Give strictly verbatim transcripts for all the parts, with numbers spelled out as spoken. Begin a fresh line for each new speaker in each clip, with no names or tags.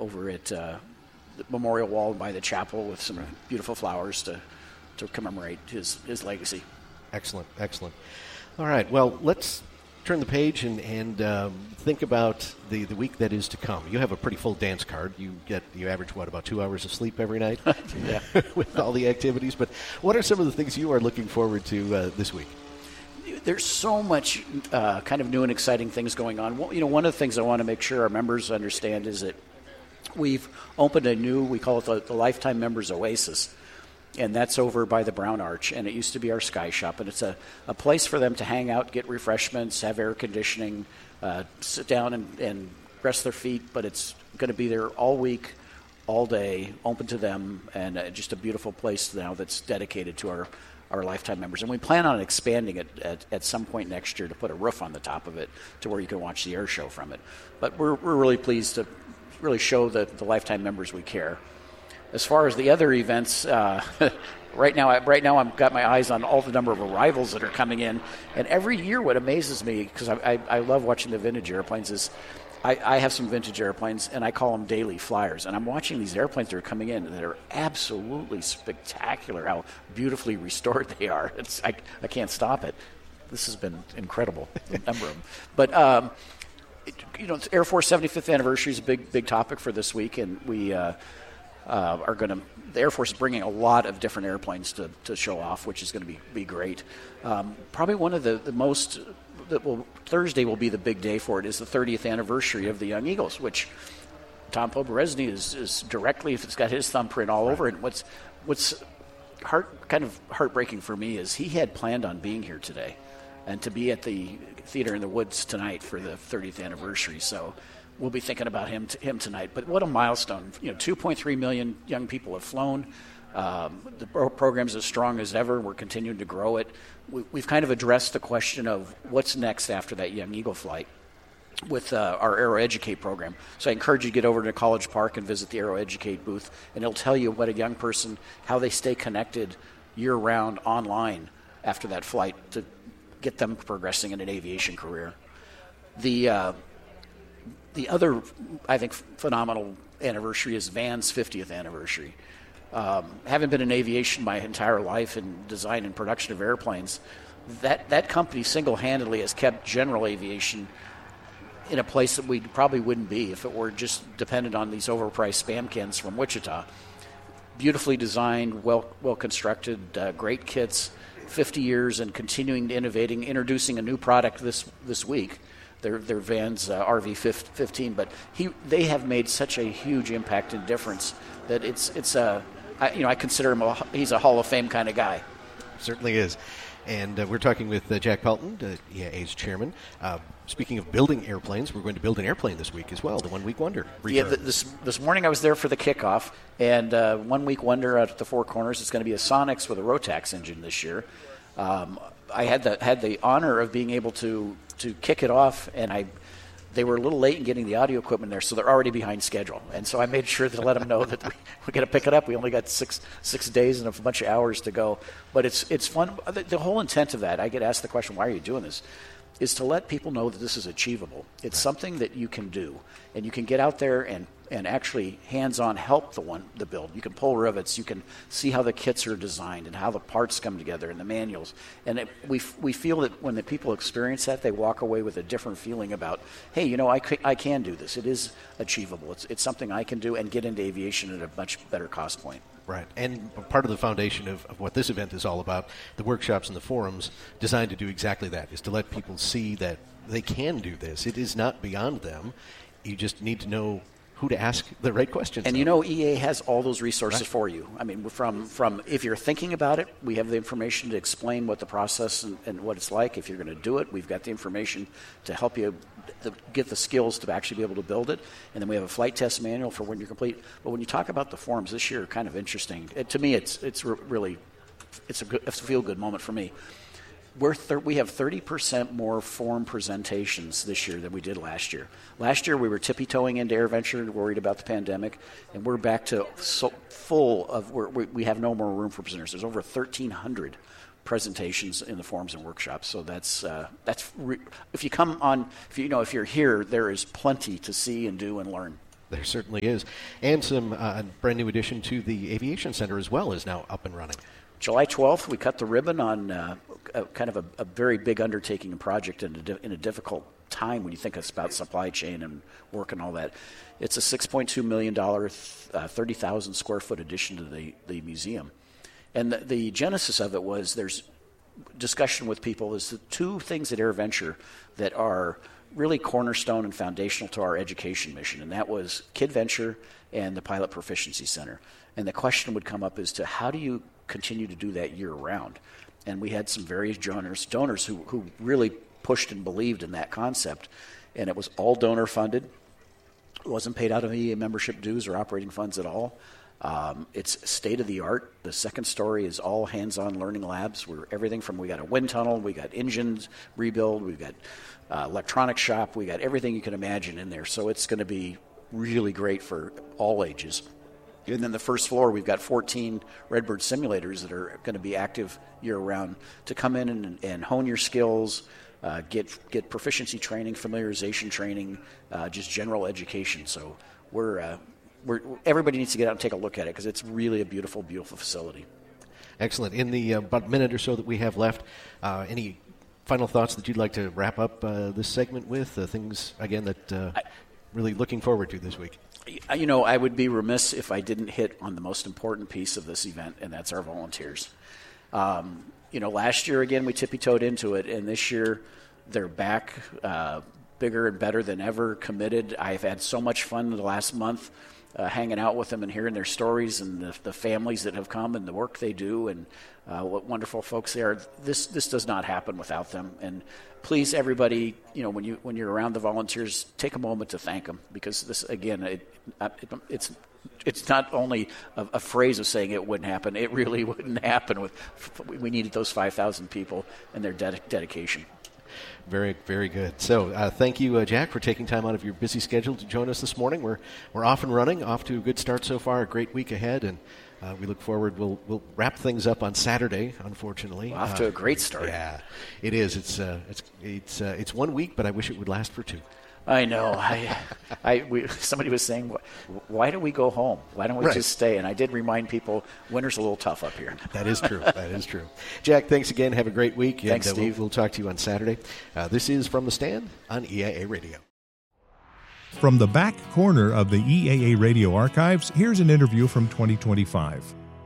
over at uh, the memorial wall by the chapel with some beautiful flowers to, to commemorate his, his legacy.
Excellent, excellent. All right, well, let's turn the page and, and um, think about the, the week that is to come. You have a pretty full dance card. You get you average, what, about two hours of sleep every night?
Yeah.
With all the activities. But what are some of the things you are looking forward to uh, this week?
There's so much uh, kind of new and exciting things going on. Well, you know, one of the things I want to make sure our members understand is that we've opened a new, we call it the, the Lifetime Members Oasis, and that's over by the Brown Arch, and it used to be our Sky Shop, and it's a, a place for them to hang out, get refreshments, have air conditioning, uh, sit down and, and rest their feet, but it's going to be there all week, all day, open to them, and uh, just a beautiful place now that's dedicated to our our lifetime members. And we plan on expanding it at, at some point next year to put a roof on the top of it to where you can watch the air show from it. But we're we're really pleased to really show the, the lifetime members we care. As far as the other events, uh, right now, I, right now I've got my eyes on all the number of arrivals that are coming in. And every year what amazes me, because I, I, I love watching the vintage airplanes, is I, I have some vintage airplanes, and I call them daily flyers. And I'm watching these airplanes that are coming in that are absolutely spectacular, how beautifully restored they are. It's, I, I can't stop it. This has been incredible, the number of them. But, um, it, you know, it's Air Force seventy-fifth anniversary is a big, big topic for this week, and we uh, uh, are going to – the Air Force is bringing a lot of different airplanes to, to show off, which is going to be, be great. Um, probably one of the, the most – that will Thursday will be the big day for it, is the thirtieth anniversary of the Young Eagles, which Tom Poberezny is, is directly, if it's got his thumbprint all right. over it. What's what's heart kind of heartbreaking for me is he had planned on being here today and to be at the Theater in the Woods tonight for the thirtieth anniversary. So we'll be thinking about him t- him tonight. But what a milestone. You know, two point three million young people have flown. Um, the pro- program's as strong as ever. We're continuing to grow it. We, we've kind of addressed the question of what's next after that Young Eagle flight with uh, our AeroEducate program. So I encourage you to get over to College Park and visit the AeroEducate booth, and it'll tell you what a young person, how they stay connected year-round online after that flight to get them progressing in an aviation career. The uh, the other, I think, phenomenal anniversary is Van's fiftieth anniversary. Um, having been in aviation my entire life in design and production of airplanes, that, that company single-handedly has kept general aviation in a place that we probably wouldn't be if it were just dependent on these overpriced spam cans from Wichita. Beautifully designed, well well constructed, uh, great kits, fifty years and continuing to innovating, introducing a new product this this week. Their their Vans uh, R V fifteen, but he they have made such a huge impact and difference that it's it's a I, you know I consider him a, he's a Hall of Fame kind of guy.
Certainly is. And uh, we're talking with uh, Jack Pelton, uh, E I A's chairman. Uh, speaking of building airplanes, we're going to build an airplane this week as well, the One Week Wonder return.
Yeah, this this morning I was there for the kickoff, and uh, One Week Wonder out at the Four Corners. It's going to be a Sonex with a Rotax engine this year. Um, I had the had the honor of being able to to kick it off, and I they were a little late in getting the audio equipment there, so they're already behind schedule. And so I made sure to let them know that we, we're going to pick it up. We only got six six days and a bunch of hours to go. But it's it's fun. The, the whole intent of that, I get asked the question, why are you doing this, is to let people know that this is achievable. It's something that you can do, and you can get out there and, and actually hands-on help the one the build. You can pull rivets. You can see how the kits are designed and how the parts come together and the manuals. And it, we we feel that when the people experience that, they walk away with a different feeling about, hey, you know, I, c- I can do this. It is achievable. It's it's something I can do and get into aviation at a much better cost point.
Right. And part of the foundation of, of what this event is all about, the workshops and the forums, designed to do exactly that, is to let people see that they can do this. It is not beyond them. You just need to know who to ask the right questions.
And
on.
you know, E A has all those resources
right.
for you. I mean, from, from if you're thinking about it, we have the information to explain what the process and, and what it's like. If you're going to do it, we've got the information to help you the, get the skills to actually be able to build it. And then we have a flight test manual for when you're complete. But when you talk about the forums this year, kind of interesting. It, to me, it's it's re- really it's a good, it's a feel-good moment for me. We're thir- we have thirty percent more forum presentations this year than we did last year. Last year we were tippy-toeing into AirVenture, worried about the pandemic, and we're back to so full of we're, we we have no more room for presenters. There's over thirteen hundred presentations in the forums and workshops. So that's uh, that's re- if you come on, if you know if you're here, there is plenty to see and do and learn.
There certainly is. And some uh, brand new addition to the Aviation Center as well is now up and running.
July twelfth, we cut the ribbon on uh, a, kind of a, a very big undertaking and project in a, di- in a difficult time when you think it's about supply chain and work and all that. It's a six point two million dollars, uh, thirty thousand square foot addition to the, the museum. And the, the genesis of it was there's discussion with people is the two things at AirVenture that are really cornerstone and foundational to our education mission, and that was KidVenture and the Pilot Proficiency Center. And the question would come up as to how do you continue to do that year-round? And we had some various donors, donors who, who really pushed and believed in that concept, and it was all donor-funded. It wasn't paid out of any membership dues or operating funds at all. Um, it's state-of-the-art. The second story is all hands-on learning labs where everything from we got a wind tunnel, we got engines rebuild, we've got uh, electronics shop, we got everything you can imagine in there. So it's going to be really great for all ages. And then the first floor, we've got fourteen Redbird simulators that are going to be active year-round to come in and, and hone your skills, uh, get get proficiency training, familiarization training, uh, just general education. So we're, uh, we're everybody needs to get out and take a look at it because it's really a beautiful, beautiful facility.
Excellent. In the uh, about minute or so that we have left, uh, any final thoughts that you'd like to wrap up uh, this segment with? Uh, things, again, that uh, I, really looking forward to this week.
You know, I would be remiss if I didn't hit on the most important piece of this event, and that's our volunteers. Um, you know, last year, again, we tippy-toed into it, and this year they're back uh, bigger and better than ever, committed. I've had so much fun in the last month uh, hanging out with them and hearing their stories and the, the families that have come and the work they do and uh, what wonderful folks they are. This, this does not happen without them, and please, everybody, you know, when you when you're around the volunteers, take a moment to thank them because this, again, it, it, it's it's not only a, a phrase of saying it wouldn't happen; it really wouldn't happen. With we needed those five thousand people and their ded- dedication.
Very, very good. So, uh, thank you, uh, Jack, for taking time out of your busy schedule to join us this morning. We're we're off and running, off to a good start so far. A great week ahead, and Uh, we look forward. We'll we'll wrap things up on Saturday. Unfortunately,
well, off to
uh,
a great start.
Yeah, it is. It's uh, it's it's uh, it's one week, but I wish it would last for two.
I know. I, I we, somebody was saying, why don't we go home? Why don't we
right.
just stay? And I did remind people, winter's a little tough up here.
That is true. That is true. Jack, thanks again. Have a great week.
Thanks,
and, uh,
Steve.
We'll, we'll talk to you on Saturday. Uh, this is From the Stand on E I A Radio.
From the back corner of the E A A Radio archives, here's an interview from twenty twenty-five.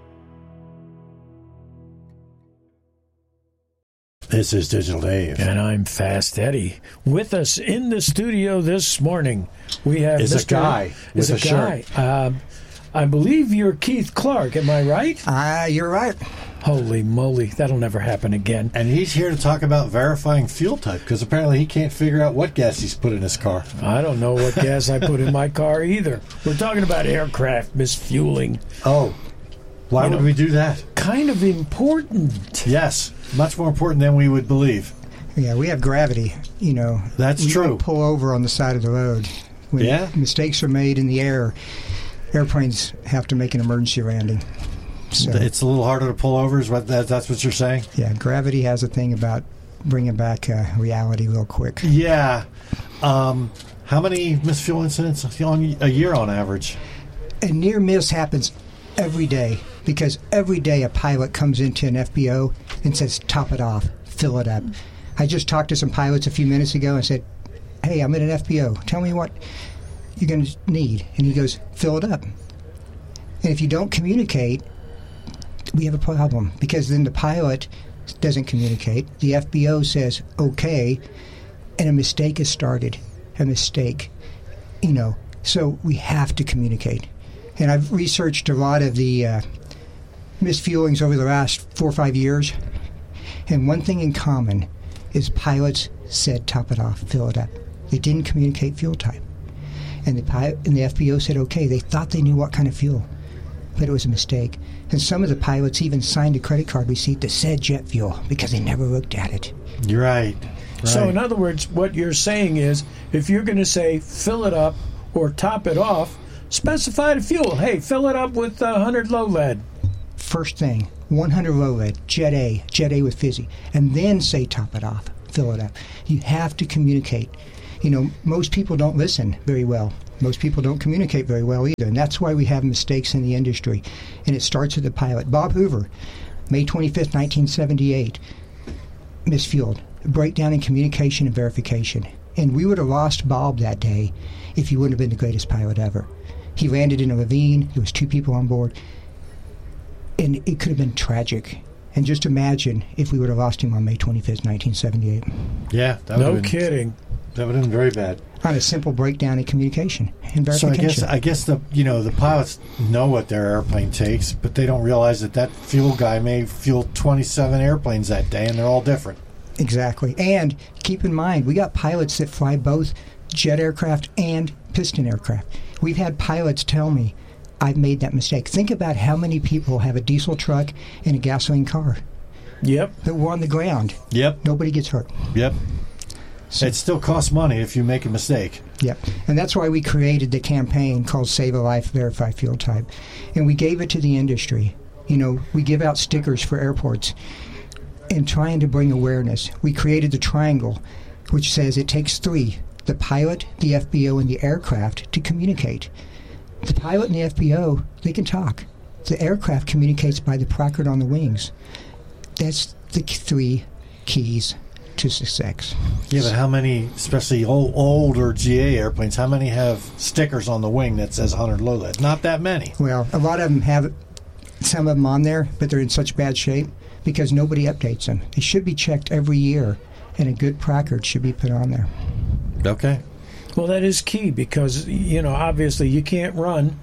This is Digital Dave.
And I'm Fast Eddie. With us in the studio this morning, we have
is
Mister
a guy
is
with
a,
a
guy.
shirt.
Uh, I believe you're Keith Clark. Am I right?
Uh, you're right.
Holy moly, that'll never happen again.
And he's here to talk about verifying fuel type because apparently he can't figure out what gas he's put in his car.
I don't know what gas I put in my car either. We're talking about aircraft misfueling.
Oh, why
You
would
know,
we do that?
Kind of important.
Yes, much more important than we would believe.
Yeah, we have gravity. You know,
That's
we
true.
don't pull over on the side of the road. When
Yeah?
mistakes are made in the air, airplanes have to make an emergency landing. So,
It's a little harder to pull over. Is what that, that's what you're saying?
yeah, gravity has a thing about bringing back uh, reality real quick.
Yeah. Um, how many misfuel incidents on a year on average?
A near miss happens every day because every day a pilot comes into an F B O and says, top it off, fill it up. I just talked to some pilots a few minutes ago and said, hey, I'm in an F B O. Tell me what you're going to need. And he goes, fill it up. And if you don't communicate, we have a problem because then the pilot doesn't communicate. The F B O says, okay, and a mistake is started. A mistake. You know, so we have to communicate. And I've researched a lot of the uh, misfuelings over the last four or five years. And one thing in common is pilots said, top it off, fill it up. They didn't communicate fuel type. And the, pilot, and the F B O said, okay, they thought they knew what kind of fuel, but it was a mistake. And some of the pilots even signed a credit card receipt that said jet fuel because they never looked at it.
You're right. right.
So, in other words, what you're saying is if you're going to say fill it up or top it off, specify the fuel. Hey, fill it up with uh, one hundred low lead.
First thing, one hundred low lead, Jet A, Jet A with fizzy, and then say top it off, fill it up. You have to communicate. You know, most people don't listen very well. Most people don't communicate very well either, and that's why we have mistakes in the industry. And it starts with the pilot. Bob Hoover, May twenty-fifth, nineteen seventy-eight, misfueled. Breakdown in communication and verification. And we would have lost Bob that day if he wouldn't have been the greatest pilot ever. He landed in a ravine. There was two people on board. And it could have been tragic. And just imagine if we would have lost him on May twenty-fifth, nineteen seventy-eight.
Yeah. That
no
been,
kidding.
That would have been very bad.
On a simple breakdown in communication and
So I
verification.
guess I guess the you know the pilots know what their airplane takes, but they don't realize that that fuel guy may fuel twenty-seven airplanes that day, and they're all different.
Exactly. And keep in mind, we got pilots that fly both jet aircraft and piston aircraft. We've had pilots tell me, I've made that mistake. Think about how many people have a diesel truck and a gasoline car
Yep.
that were on the ground.
Yep.
Nobody gets hurt.
Yep. It still costs money if you make a mistake.
Yep. And that's why we created the campaign called Save a Life, Verify Fuel Type. And we gave it to the industry. You know, we give out stickers for airports and trying to bring awareness. We created the triangle, which says it takes three, the pilot, the F B O, and the aircraft to communicate. The pilot and the F B O, they can talk. The aircraft communicates by the placard on the wings. That's the three keys to success.
Yeah, but how many, especially old, older G A airplanes, how many have stickers on the wing that says one hundred low lead? Not that many.
Well, a lot of them have some of them on there, but they're in such bad shape because nobody updates them. They should be checked every year, and a good placard should be put on there.
Okay.
Well, that is key because, you know, obviously you can't run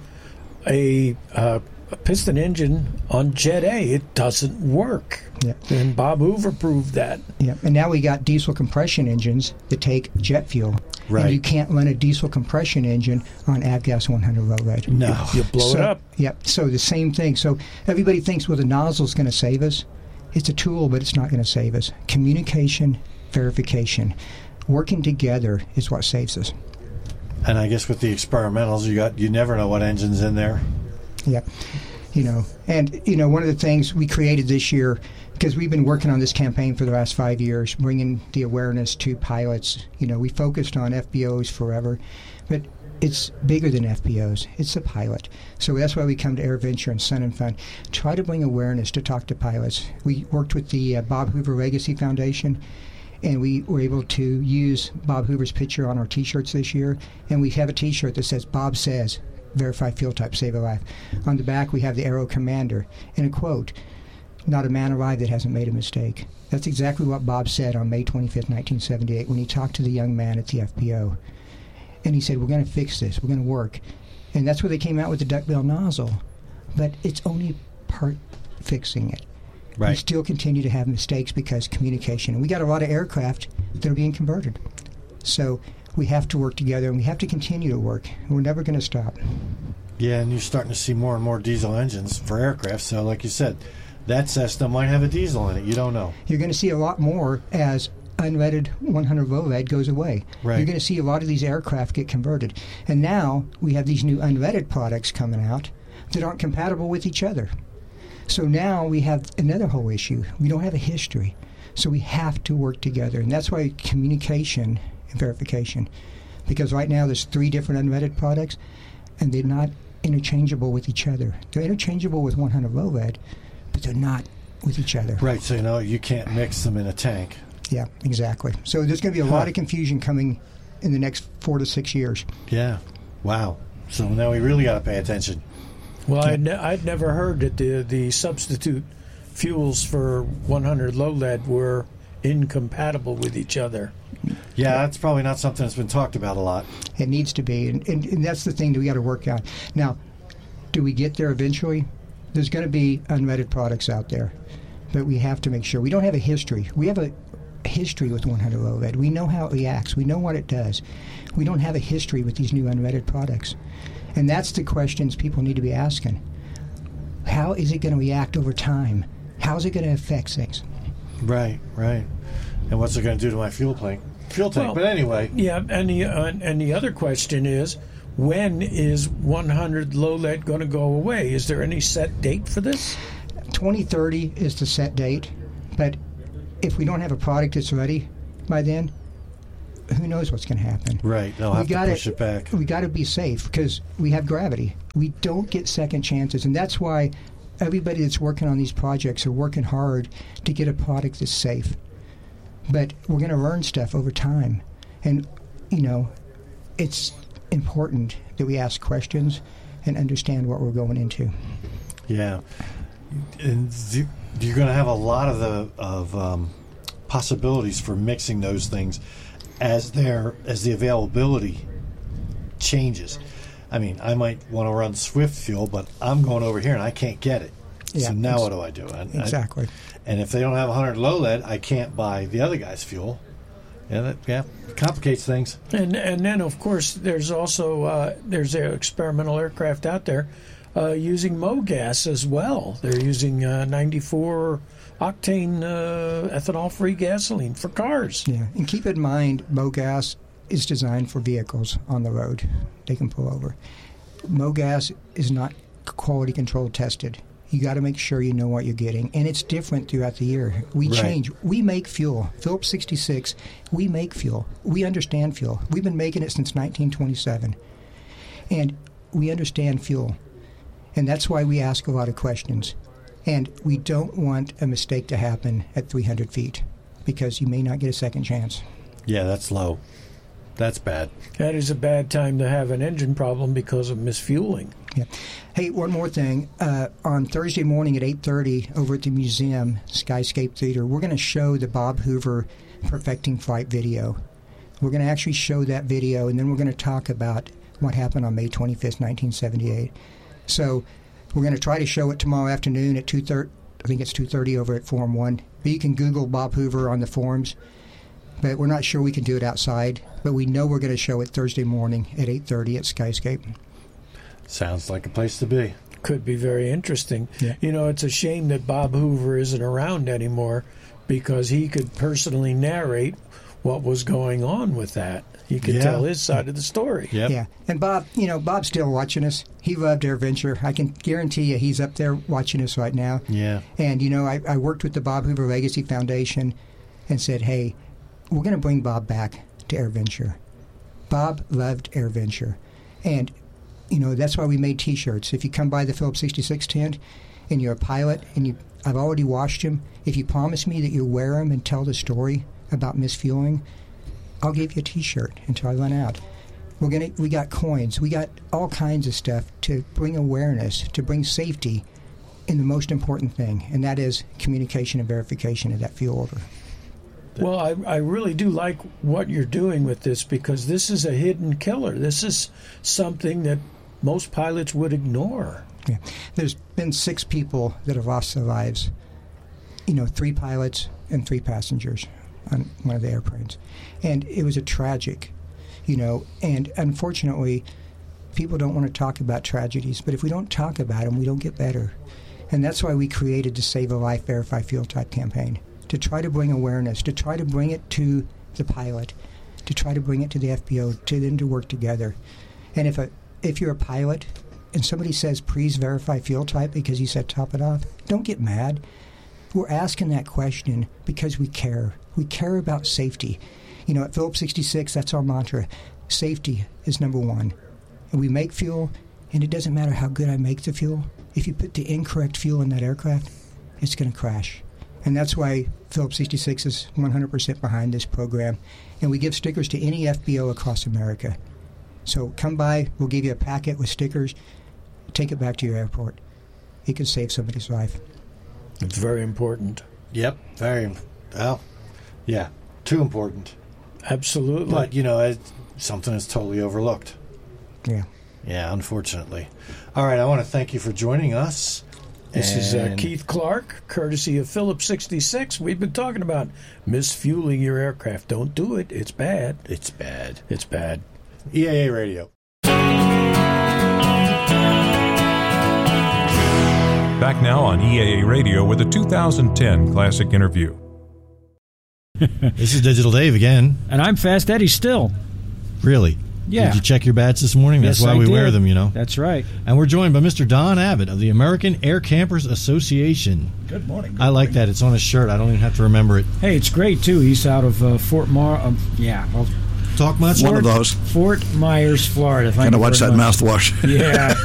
a, uh, a piston engine on Jet A. It doesn't work.
Yeah.
And Bob Hoover proved that.
Yeah, and now we got diesel compression engines that take jet fuel.
Right.
And you can't run a diesel compression engine on Avgas one hundred low lead.
No.
You blow
so,
it up.
Yep. So the same thing. So everybody thinks, well, the nozzle's going to save us. It's a tool, but it's not going to save us. Communication, verification, working together is what saves us.
And I guess with the experimentals, you got you never know what engine's in there.
Yep. You know, and you know, one of the things we created this year, because we've been working on this campaign for the last five years, bringing the awareness to pilots. You know, we focused on F B Os forever, but it's bigger than F B Os. It's the pilot. So that's why we come to AirVenture and Sun and Fun. Try to bring awareness to talk to pilots. We worked with the uh, Bob Hoover Legacy Foundation, and we were able to use Bob Hoover's picture on our T-shirts this year. And we have a T-shirt that says, Bob says, verify fuel type, save a life. On the back, we have the Aero Commander and a quote, not a man alive that hasn't made a mistake. That's exactly what Bob said on May twenty-fifth, nineteen seventy-eight, when he talked to the young man at the F B O. And he said, we're going to fix this. We're going to work. And that's where they came out with the duckbill nozzle. But it's only part fixing it.
Right.
We still continue to have mistakes because communication. And we got a lot of aircraft that are being converted. So we have to work together, and we have to continue to work. We're never going to stop.
Yeah, and you're starting to see more and more diesel engines for aircraft. So like you said, that Cessna might have a diesel in it. You don't know.
You're going to see a lot more as unleaded one hundred low lead goes away.
Right.
You're going to see a lot of these aircraft get converted. And now we have these new unleaded products coming out that aren't compatible with each other. So now we have another whole issue. We don't have a history. So we have to work together. And that's why communication and verification. Because right now there's three different unleaded products, and they're not interchangeable with each other. They're interchangeable with one hundred low lead, but they're not with each other.
Right, so you know you can't mix them in a tank.
Yeah, exactly. So there's going to be a
Huh.
lot of confusion coming in the next four to six years.
Yeah. Wow. So now we really got to pay attention.
Well, I'd, ne- I'd never heard that the the substitute fuels for one hundred low lead were incompatible with each other.
Yeah, that's probably not something that's been talked about a lot.
It needs to be, and, and, and that's the thing that we got to work on. Now, do we get there eventually? There's going to be unleaded products out there, but we have to make sure. We don't have a history. We have a history with one hundred low lead. We know how it reacts. We know what it does. We don't have a history with these new unleaded products. And that's the questions people need to be asking. How is it going to react over time? How is it going to affect things?
Right, right. And what's it going to do to my fuel tank? Fuel tank.
Well,
but anyway,
Yeah, and the uh, and the other question is, when is one hundred low lead going to go away? Is there any set date for this?
twenty thirty is the set date, but if we don't have a product that's ready by then, who knows what's going to happen?
Right. They'll
we
have
gotta,
to push it back.
We got to be safe because we have gravity. We don't get second chances, and that's why everybody that's working on these projects are working hard to get a product that's safe. But we're going to learn stuff over time, and you know, it's important that we ask questions and understand what we're going into.
Yeah, and th- you're going to have a lot of the of um, possibilities for mixing those things as their as the availability changes. I mean, I might want to run Swift fuel, but I'm going over here and I can't get it.
Yeah,
so now what do I do? I,
exactly.
I, and if they don't have one hundred low lead, I can't buy the other guy's fuel. Yeah, that yeah, it complicates things.
And and then of course there's also uh, there's an experimental aircraft out there uh, using MoGas as well. They're using uh, ninety-four octane uh, ethanol-free gasoline for cars.
Yeah, and keep in mind, MoGas is designed for vehicles on the road. They can pull over. MoGas is not quality control tested. You got to make sure you know what you're getting, and it's different throughout the year. We
right.
change. We make fuel. Phillips sixty-six, we make fuel. We understand fuel. We've been making it since nineteen twenty-seven, and we understand fuel, and that's why we ask a lot of questions. And we don't want a mistake to happen at three hundred feet because you may not get a second chance.
Yeah, that's low. That's bad.
That is a bad time to have an engine problem because of misfueling.
Yeah. Hey, one more thing. Uh, on Thursday morning at eight thirty over at the museum, Skyscape Theater, we're going to show the Bob Hoover Perfecting Flight video. We're going to actually show that video, and then we're going to talk about what happened on May twenty-fifth, nineteen seventy-eight. So we're going to try to show it tomorrow afternoon at two thirty. I think it's two thirty over at Forum one. But you can Google Bob Hoover on the forums. But we're not sure we can do it outside. But we know we're going to show it Thursday morning at eight thirty at Skyscape.
Sounds like a place to be.
Could be very interesting.
Yeah.
You know, it's a shame that Bob Hoover isn't around anymore because he could personally narrate what was going on with that. He could
Yeah.
tell his side of the story.
Yep.
Yeah. And Bob, you know, Bob's still watching us. He loved AirVenture. I can guarantee you he's up there watching us right now.
Yeah.
And, you know, I, I worked with the Bob Hoover Legacy Foundation and said, hey, we're going to bring Bob back to AirVenture. Bob loved AirVenture. And, you know, that's why we made T-shirts. If you come by the Phillips sixty-six tent and you're a pilot and you, I've already washed him, if you promise me that you'll wear them and tell the story about misfueling, I'll give you a T-shirt until I run out. We're gonna, we got coins. We got all kinds of stuff to bring awareness, to bring safety in the most important thing, and that is communication and verification of that fuel order.
Well, I, I really do like what you're doing with this because this is a hidden killer. This is something that most pilots would ignore.
Yeah. There's been six people that have lost their lives. You know, three pilots and three passengers on one of the airplanes. And it was a tragic, you know, and unfortunately, people don't want to talk about tragedies, but if we don't talk about them, we don't get better. And that's why we created the Save a Life, Verify Fuel Type campaign, to try to bring awareness, to try to bring it to the pilot, to try to bring it to the F B O, to them to work together. And if a if you're a pilot and somebody says, please verify fuel type because you said top it off, don't get mad. We're asking that question because we care. We care about safety. You know, at Phillips sixty-six, that's our mantra. Safety is number one. And we make fuel, and it doesn't matter how good I make the fuel. If you put the incorrect fuel in that aircraft, it's going to crash. And that's why Phillips sixty-six is one hundred percent behind this program. And we give stickers to any F B O across America. So come by, we'll give you a packet with stickers. Take it back to your airport. It could save somebody's life.
It's very important.
Yep. Very. Well, yeah. Too important.
Absolutely.
But, you know, it's something that's totally overlooked.
Yeah.
Yeah, unfortunately. All right, I want to thank you for joining us.
This is uh,
And-
Keith Clark, courtesy of Phillips sixty-six. We've been talking about misfueling your aircraft. Don't do it. It's bad.
It's bad.
It's bad.
E A A Radio.
Back now on E A A Radio with a two thousand ten Classic Interview.
This is Digital Dave again.
And I'm Fast Eddie still.
Really?
Yeah.
Did you check your bats this morning? That's
Yes,
why
I
we
did.
wear them, you know.
That's right.
And we're joined by Mister Don Abbott of the American Air Campers Association.
Good morning.
I like that. It's on his shirt. I don't even have to remember it.
Hey, it's great, too. He's out of uh, Fort Mar... Um, yeah, well,
talk much?
One of those.
Fort Myers, Florida. Thank
Gotta
you
watch
very
that
much.
mouthwash.
Yeah.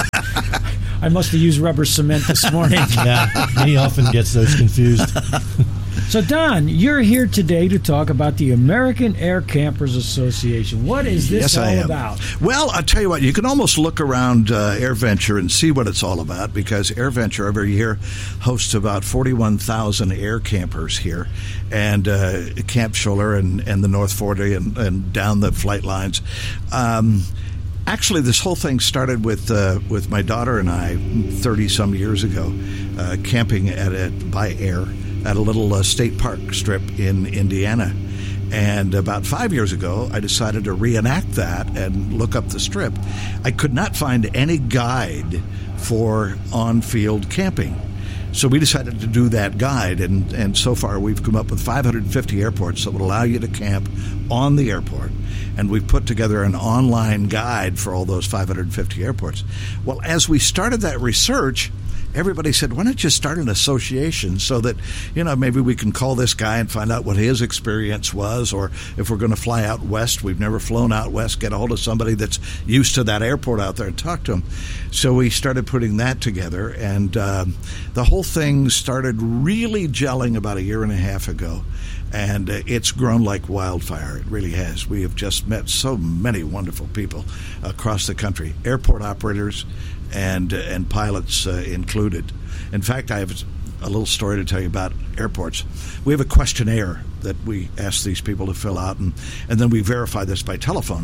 I must have used rubber cement this morning.
Yeah, he often gets those confused.
So, Don, you're here today to talk about the American Air Campers Association. What is this
Yes,
all
I am.
about?
Well, I'll tell you what, you can almost look around uh, AirVenture and see what it's all about, because AirVenture every year hosts about forty-one thousand air campers here, and uh, Camp Scholler and, and the North forty and, and down the flight lines. Um, Actually, this whole thing started with uh, with my daughter and I thirty some years ago, uh, camping at a, by air at a little uh, state park strip in Indiana. And about five years ago, I decided to reenact that and look up the strip. I could not find any guide for on-field camping. So we decided to do that guide, and, and so far we've come up with five hundred fifty airports that would allow you to camp on the airport. And we've put together an online guide for all those five hundred fifty airports. Well, as we started that research, everybody said, why don't you start an association so that, you know, maybe we can call this guy and find out what his experience was, or if we're going to fly out west, we've never flown out west, get a hold of somebody that's used to that airport out there and talk to them. So we started putting that together, and um, the whole thing started really gelling about a year and a half ago. And uh, it's grown like wildfire. It really has. We have just met so many wonderful people across the country, airport operators and uh, and pilots uh, included. In fact, I have a little story to tell you about airports. We have a questionnaire that we ask these people to fill out, and, and then we verify this by telephone.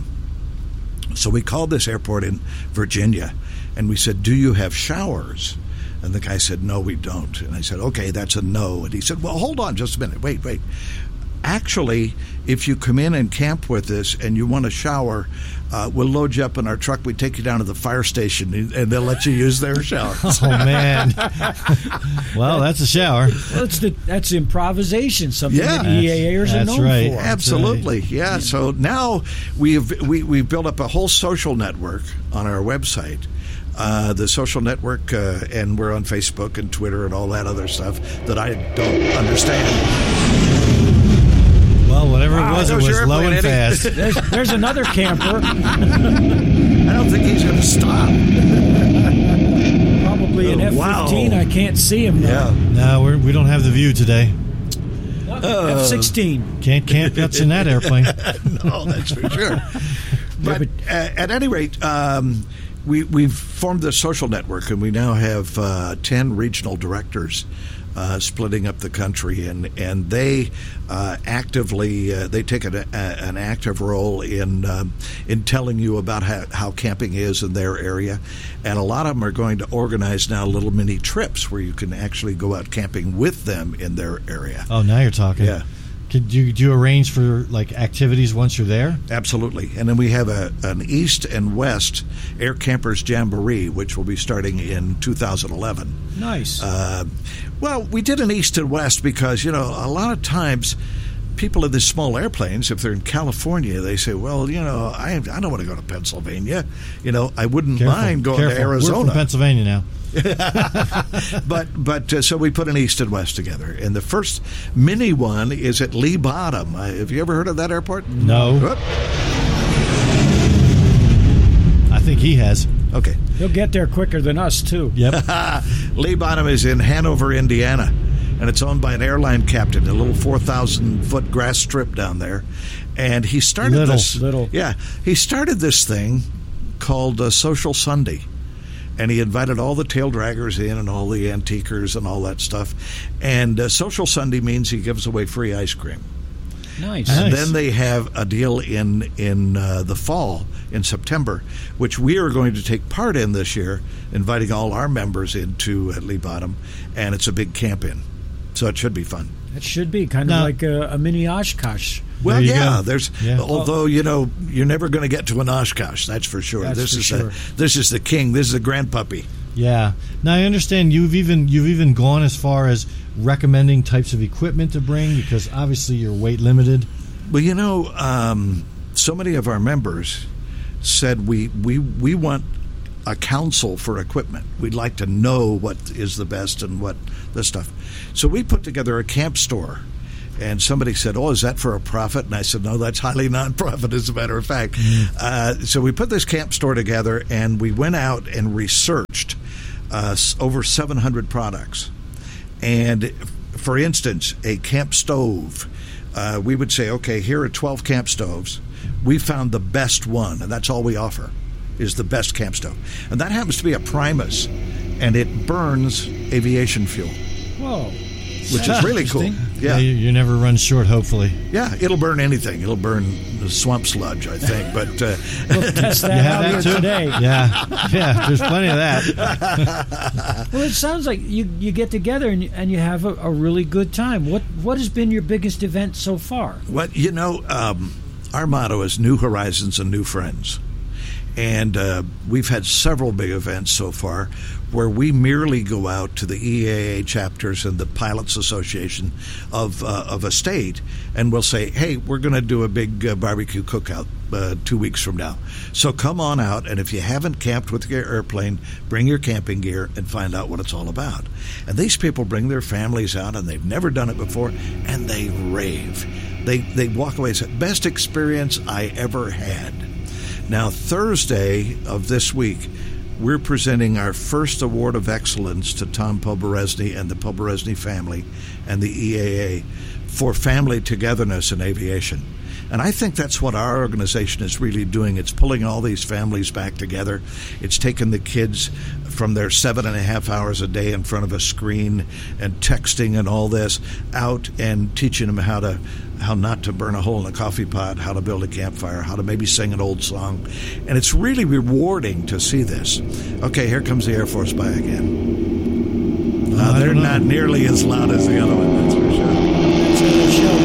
So we called this airport in Virginia, and we said, do you have showers? And the guy said, no, we don't. And I said, okay, that's a no. And he said, well, hold on just a minute. Wait, wait. Actually, if you come in and camp with us and you want a shower, uh, we'll load you up in our truck. We take you down to the fire station, and they'll let you use their shower.
Oh, man. Well, that's a shower.
Well, that's, the, that's improvisation, something
Yeah.
that E A Ers are
That's
known
right.
for.
Absolutely, yeah. So now we've we, we've built up a whole social network on our website. Uh, the social network, uh, and we're on Facebook and Twitter and all that other stuff that I don't understand.
Well, whatever
Wow,
it was,
that
it
was
was
your
low
airplane,
and
Eddie.
fast.
There's, there's another camper,
I don't think he's going to stop.
probably an
Oh,
F fifteen.
wow.
I can't see him now.
Yeah.
No, we're, we don't have the view today.
F sixteen.
Can't camp guts in that airplane.
No, that's for sure. But uh, at any rate, um, we, we've formed this social network, and we now have uh, ten regional directors uh, splitting up the country, and and they uh, actively uh, they take an, a, an active role in um, in telling you about how, how camping is in their area, and a lot of them are going to organize now little mini trips where you can actually go out camping with them in their area.
Oh, now you're talking.
Yeah.
Could you do you arrange for like activities once you're there?
Absolutely. And then we have a, an East and West Air Campers Jamboree, which will be starting in two thousand eleven.
Nice.
Uh, well, we did an East and West because, you know, a lot of times people in these small airplanes, if they're in California, they say, well, you know, I, I don't want to go to Pennsylvania. You know, I wouldn't
Careful,
mind going
careful.
to Arizona.
We're from Pennsylvania now.
but but uh, so we put an East and West together, and the first mini one is at Lee Bottom. Uh, have you ever heard of that airport?
No.
Whoop.
I think he has.
Okay.
He'll get there quicker than us, too.
Yep.
Lee Bottom is in Hanover, Indiana, and it's owned by an airline captain, a little four thousand foot grass strip down there. And he started
Little,
this.
little.
Yeah, he started this thing called uh, Social Sunday. And he invited all the tail draggers in and all the antiquers and all that stuff. And uh, Social Sunday means he gives away free ice cream.
Nice.
And
Nice.
then they have a deal in in uh, the fall, in September, which we are going to take part in this year, inviting all our members into uh, Lee Bottom, and it's a big camp-in. So it should be fun.
That should be kind of
Now-
like a, a mini Oshkosh.
Well,
There you
yeah,
go.
there's
Yeah.
although you know you're never going to get to an Oshkosh, that's for sure.
That's
this
for
is
sure.
the this is the king. This is the grandpuppy.
Yeah. Now I understand you've even you've even gone as far as recommending types of equipment to bring because obviously you're weight limited.
Well, you know, um, so many of our members said we we we want a council for equipment. We'd like to know what is the best and what the stuff. So we put together a camp store. And somebody said, "Oh, is that for a profit?" And I said, "No, that's highly non-profit, as a matter of fact." Mm. Uh, so we put this camp store together, and we went out and researched uh, over seven hundred products. And, for instance, a camp stove, uh, we would say, okay, here are twelve camp stoves. We found the best one, and that's all we offer, is the best camp stove. And that happens to be a Primus, and it burns aviation fuel.
Whoa.
Which is really cool.
Yeah,
Yeah.
you, you never run short, hopefully.
Yeah, it'll burn anything. It'll burn the swamp sludge, I think. But uh,
we'll test that
you have
out
that
here
too?
today.
Yeah, yeah. There's plenty of that.
Well, it sounds like you, you get together and you, and you have a, a really good time. What what has been your biggest event so far?
what you know, um, our motto is New Horizons and New Friends. And uh, we've had several big events so far where we merely go out to the E A A chapters and the Pilots Association of uh, of a state, and we'll say, hey, we're going to do a big uh, barbecue cookout uh, two weeks from now. So come on out, and if you haven't camped with your airplane, bring your camping gear and find out what it's all about. And these people bring their families out, and they've never done it before, and they rave. They, they walk away and say, best experience I ever had. Now, Thursday of this week, we're presenting our first Award of Excellence to Tom Poberesny and the Poberesny family and the E A A for family togetherness in aviation. And I think that's what our organization is really doing. It's pulling all these families back together. It's taking the kids from their seven and a half hours a day in front of a screen and texting and all this out and teaching them how to how not to burn a hole in a coffee pot, how to build a campfire, how to maybe sing an old song. And it's really rewarding to see this. Okay, here comes the Air Force by again. Uh, they're not nearly as loud as the other one, that's for sure.
That's a good show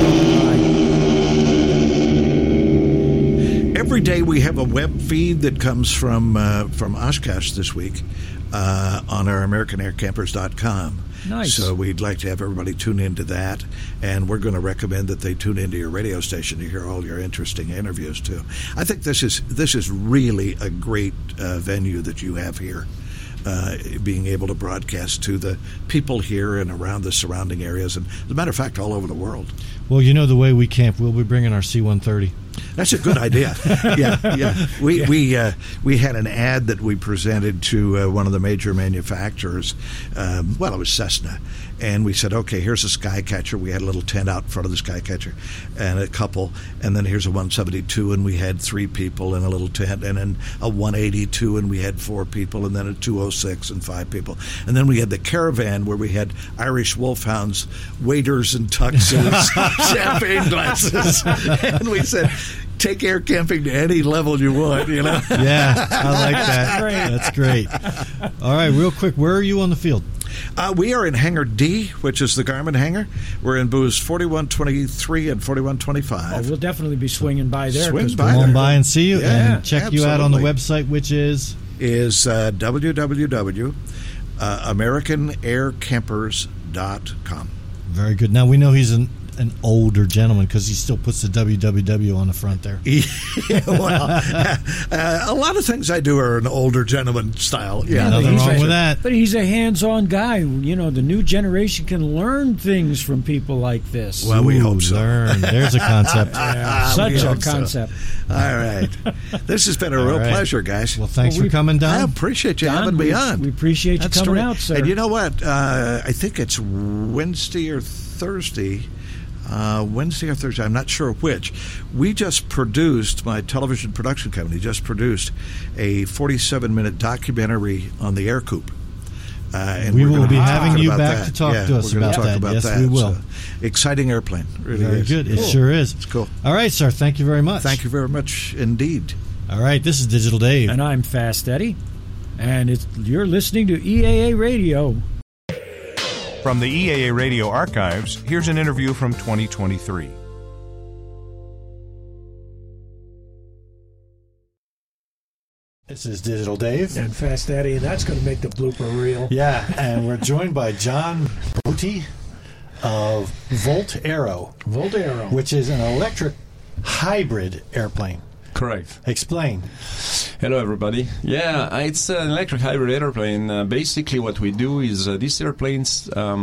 going by.
Every day we have a web feed that comes from uh, from Oshkosh this week uh, on our American Air Campers dot com.
Nice.
So we'd like to have everybody tune into that, and we're going to recommend that they tune into your radio station to hear all your interesting interviews too. I think this is this is really a great uh, venue that you have here, uh, being able to broadcast to the people here and around the surrounding areas, and as a matter of fact, all over the world.
Well, you know the way we camp, we'll be bringing our C one thirty.
That's a good idea. Yeah, yeah. We
Yeah.
we uh, we had an ad that we presented to uh, one of the major manufacturers. Um, well, it was Cessna, and we said, okay, here's a Skycatcher. We had a little tent out in front of the Skycatcher, and a couple, and then here's a one seventy-two, and we had three people in a little tent, and then a one eighty-two, and we had four people, and then a two oh six and five people, and then we had the Caravan where we had Irish Wolfhounds, waiters and tuxes, champagne glasses, and we said, take air camping to any level you want, you know?
Yeah, I like that. That's great. All right, real quick, where are you on the field?
Uh, we are in Hangar D, which is the Garmin hangar. We're in booths forty-one twenty-three and forty-one twenty-five.
Oh, we'll definitely be swinging by there.
Swing
'cause
by
Come
there.
on by and see you,
Yeah,
and check you out on the website, which is
Is uh, w w w dot american air campers dot com.
very good. Now we know he's an an older gentleman because he still puts the W W W on the front there.
Yeah, well, uh, a lot of things I do are an older gentleman style. Yeah,
Nothing
he's
wrong
a-
with that.
But he's a hands-on guy. You know, the new generation can learn things from people like this.
Well, we
Ooh,
hope so.
Learn. There's a concept.
Ah,
Such
we
a
hope so.
concept.
All right. This has been a real
right.
pleasure, guys.
Well, thanks
Well, we-
for coming,
I
Don.
appreciate you
Don,
having me
we-
on.
we appreciate you
That's
coming
terrific.
out, sir.
And you know what? Uh, I think it's Wednesday or Thursday. Uh, Wednesday or Thursday, I'm not sure which. We just produced, my television production company just produced a forty-seven minute documentary on the Air Coupe. Uh, and
We
we're
will
gonna
be
talking
having you
about
back
that.
to talk
Yeah,
to us
we're gonna
about
talk
that.
about
Yes,
that.
we will.
So, exciting airplane. Really
Very
is.
good. It
Cool.
sure is.
It's cool.
All right, sir. Thank you very much.
Thank you very much indeed.
All right, this is Digital Dave.
And I'm Fast Eddie. And it's, you're listening to E A A Radio.
From the E A A Radio archives, here's an interview from twenty twenty-three.
This is Digital Dave.
And Fast Eddie, and that's going to make the blooper reel.
Yeah, and we're joined by John Booty of Volt Aero,
Voltero.
which is an electric hybrid airplane.
Correct.
Explain.
Hello, everybody. Yeah, uh, it's an electric hybrid airplane. Uh, basically, what we do is uh, these airplanes, um,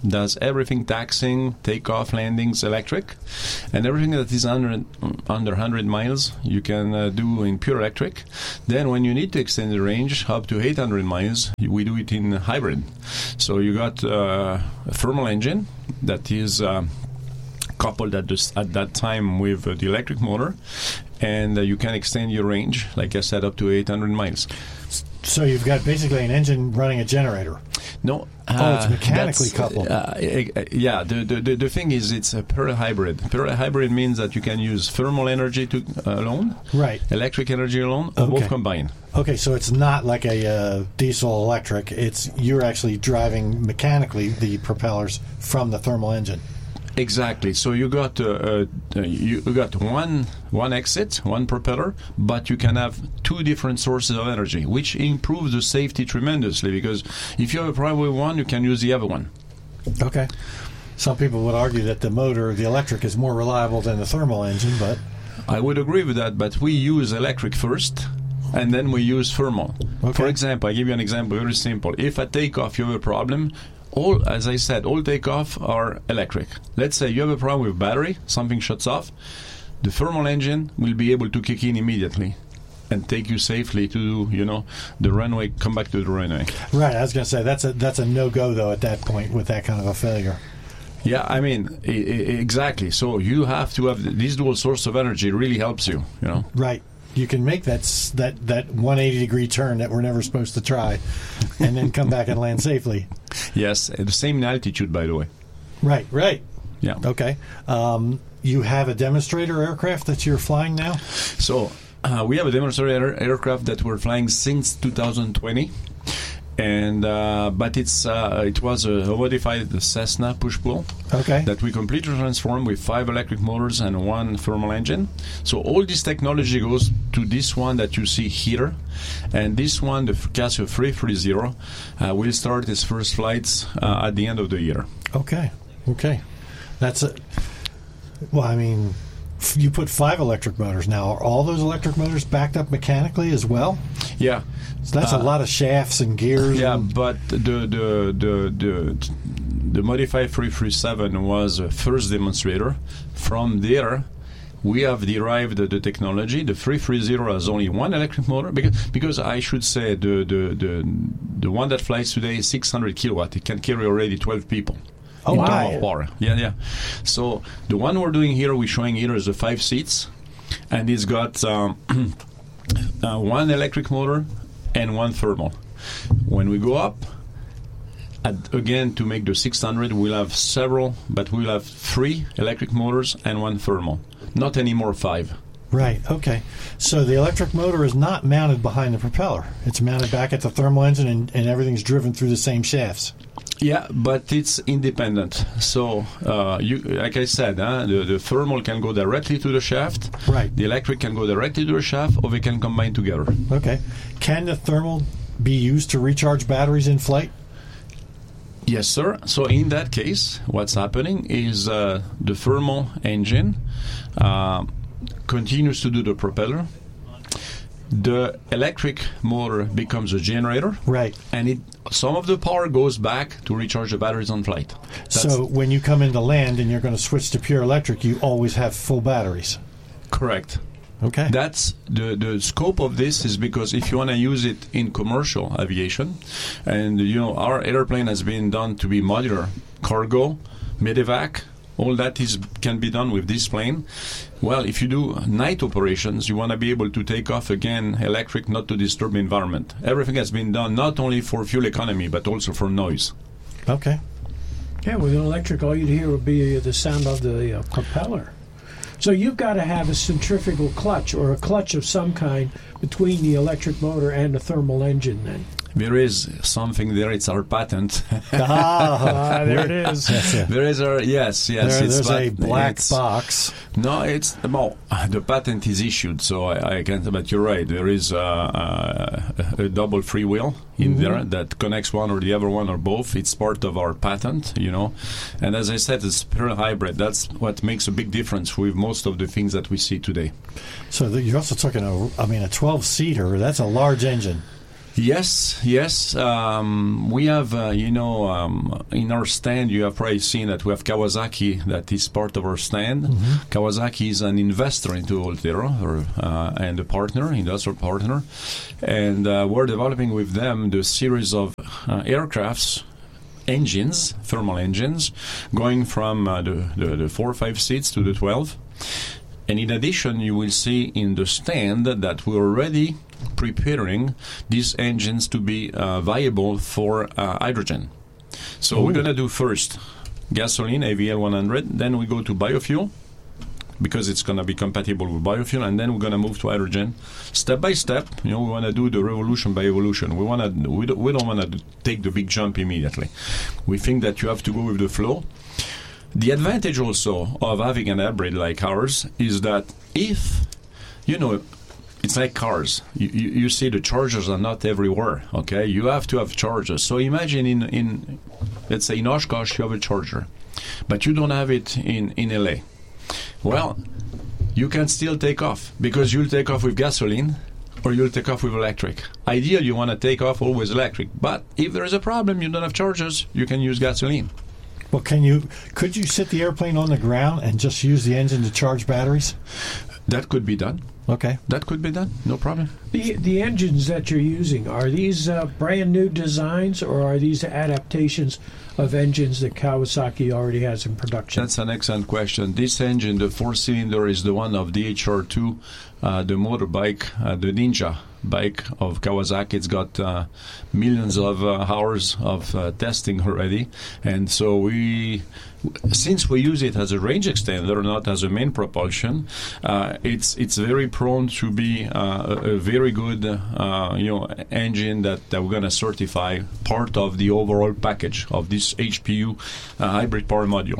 does everything taxiing, takeoff, landings, electric, and everything that is under under one hundred miles you can uh, do in pure electric. Then when you need to extend the range up to eight hundred miles, we do it in hybrid. So you got uh, a thermal engine that is uh, coupled at, this, at that time with uh, the electric motor, and uh, you can extend your range, like I said, up to eight hundred miles.
So you've got basically an engine running a generator.
No.
Oh, it's mechanically
uh,
coupled.
Uh, yeah, the, the the thing is, it's a parallel hybrid. Parallel hybrid means that you can use thermal energy to uh, alone,
right?
Electric energy alone, or
okay.
both combined.
Okay, so it's not like a uh, diesel electric. It's you're actually driving mechanically the propellers from the thermal engine.
Exactly. So you got uh, uh, you got one one exit, one propeller, but you can have two different sources of energy, which improves the safety tremendously. Because if you have a problem with one, you can use the other one.
Okay. Some people would argue that the motor, the electric, is more reliable than the thermal engine, but
I would agree with that. But we use electric first, and then we use thermal.
Okay.
For example, I give you an example, very simple. If at takeoff you have a problem, all, as I said, all takeoff are electric. Let's say you have a problem with battery, something shuts off, the thermal engine will be able to kick in immediately and take you safely to, you know, the runway, come back to the runway.
Right, I was going to say, that's a that's a no-go, though, at that point with that kind of a failure.
Yeah, I mean, I- I- exactly. So you have to have this dual source of energy really helps you, you know.
Right. You can make that s- that that one hundred eighty degree turn that we're never supposed to try, and then come back and land safely.
Yes, the same altitude, by the way.
Right, right.
Yeah.
Okay. Um, you have a demonstrator aircraft that you're flying now?
So uh, we have a demonstrator aircraft that we're flying since two thousand twenty. And uh, but it's uh, it was a modified Cessna push-pull
Okay.
that we completely transformed with five electric motors and one thermal engine. So all this technology goes to this one that you see here, and this one, the Casio three thirty, uh, will start its first flights uh, at the end of the year.
Okay. Okay. That's a. Well, I mean, f- you put five electric motors now. Are all those electric motors backed up mechanically as well?
Yeah.
So that's
Uh,
a lot of shafts and gears.
Yeah,
and,
but the the the the, the modified three thirty-seven was a first demonstrator. From there, we have derived the, the technology. The three thirty has only one electric motor because because I should say the the the, the one that flies today is six hundred kilowatt. It can carry already twelve people.
Oh,
in
wow.
terms of power. Yeah, yeah. So the one we're doing here, we're showing here is the five seats, and it's got um, uh, one electric motor and one thermal. When we go up, at, again, to make the six hundred, we'll have several, but we'll have three electric motors and one thermal. Not anymore five.
Right. Okay. So the electric motor is not mounted behind the propeller. It's mounted back at the thermal engine, and, and everything's driven through the same shafts.
Yeah, but it's independent. So, uh, you, like I said, huh, the, the thermal can go directly to the shaft.
Right.
The electric can go directly to the shaft, or they can combine together.
Okay. Can the thermal be used to recharge batteries in flight?
Yes, sir. So in that case, what's happening is uh, the thermal engine uh, continues to do the propeller. The electric motor becomes a generator.
Right.
And it some of the power goes back to recharge the batteries on flight. That's
So when you come into land and you're going to switch to pure electric, you always have full batteries.
correct.
Okay.
That's the the scope of this is because if you want to use it in commercial aviation, and you know our airplane has been done to be modular, cargo, medevac, all that is can be done with this plane. Well, if you do night operations, you want to be able to take off again electric, not to disturb the environment. Everything has been done not only for fuel economy but also for noise.
Okay.
Yeah, with an electric, all you'd hear would be the sound of the uh, propeller. So you've got to have a centrifugal clutch or a clutch of some kind between the electric motor and the thermal engine then.
There is something there. It's our patent.
Ah,
there it is.
There is our yes, yes.
There,
it's
there's a
pat-
black
it's-
box.
No, it's well, the patent is issued, so I, I can't. But you're right. There is uh, uh, a double freewheel in
Mm-hmm.
there that connects one or the other one or both. It's part of our patent, you know. And as I said, it's pure hybrid. That's what makes a big difference with most of the things that we see today.
So the, you're also talking a, I mean, a twelve seater. That's a large engine.
Yes, yes. Um, we have, uh, you know, um, in our stand, you have probably seen that we have Kawasaki that is part of our stand. Mm-hmm. Kawasaki is an investor into Ultera, or, uh, and a partner, industrial partner. And uh, we're developing with them the series of uh, aircrafts, engines, thermal engines, going from uh, the, the, the four or five seats to the twelve. And in addition, you will see in the stand that we're already preparing these engines to be uh, viable for uh, hydrogen. So Ooh. We're going to do first gasoline, A V L one hundred, then we go to biofuel, because it's going to be compatible with biofuel, and then we're going to move to hydrogen. Step by step, you know, we want to do the revolution by evolution. We want to, we don't, we don't want to take the big jump immediately. We think that you have to go with the flow. The advantage also of having an hybrid like ours is that if, you know, it's like cars. You, you, you see the chargers are not everywhere, okay? You have to have chargers. So imagine in, in let's say in Oshkosh you have a charger, but you don't have it in, in L A. Well, you can still take off, because you'll take off with gasoline or you'll take off with electric. Ideally, you want to take off always electric, but if there is a problem, you don't have chargers, you can use gasoline.
Well, can you? Could you sit the airplane on the ground and just use the engine to charge batteries?
That could be done.
Okay.
That could be done. No problem.
The the engines that you're using, are these uh, brand new designs, or are these adaptations of engines that Kawasaki already has in production?
That's an excellent question. This engine, the four-cylinder, is the one of the H R two, uh, the motorbike, uh, the Ninja bike of Kawasaki. It's got uh, millions of uh, hours of uh, testing already. And so we, since we use it as a range extender, not as a main propulsion, uh, it's it's very prone to be uh, a, a very good uh, you know engine that, that we're going to certify part of the overall package of this H P U uh, hybrid power module.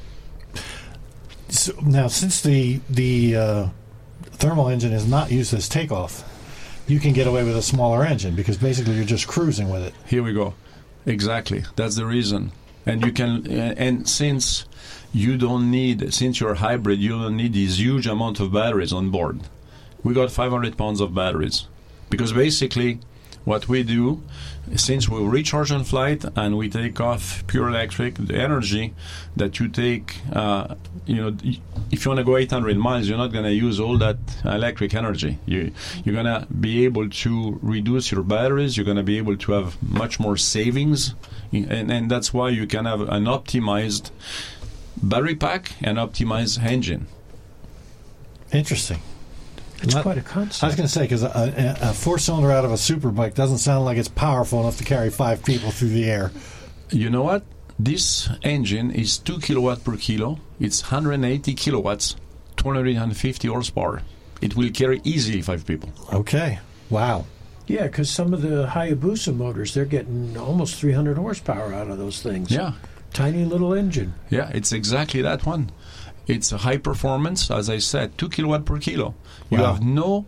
So now, since the the uh, thermal engine is not used as takeoff, you can get away with a smaller engine because basically you're just cruising with it.
Here we go. Exactly. That's the reason. And you can, uh, and since you don't need, since you're hybrid, you don't need this huge amount of batteries on board. We got five hundred pounds of batteries, because basically what we do, since we recharge on flight and we take off pure electric, the energy that you take, uh, you know, if you want to go eight hundred miles, you're not going to use all that electric energy. You, you're going to be able to reduce your batteries. You're going to be able to have much more savings, and, and that's why you can have an optimized battery pack and optimized engine.
Interesting.
It's
Not,
quite a concept.
I was going to say, because a, a, a four-cylinder out of a superbike doesn't sound like it's powerful enough to carry five people through the air.
You know what? This engine is two kilowatt per kilo. It's one hundred eighty kilowatts, two hundred fifty horsepower. It will carry easily five people.
Okay. Wow.
Yeah, because some of the Hayabusa motors, they're getting almost three hundred horsepower out of those things.
Yeah.
Tiny little engine.
Yeah, it's exactly that one. It's a high performance, as I said, two kilowatt per kilo. You
Wow.
have no